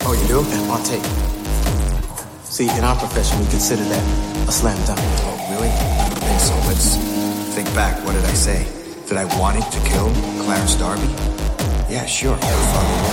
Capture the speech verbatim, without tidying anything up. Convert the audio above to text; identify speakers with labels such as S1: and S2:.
S1: Oh, you do?
S2: Yeah, on tape. See, in our profession, we consider that a slam dunk.
S1: Oh, really? I don't think so. Let's think back. What did I say? That I wanted to kill Clarence Darby? Yeah, sure.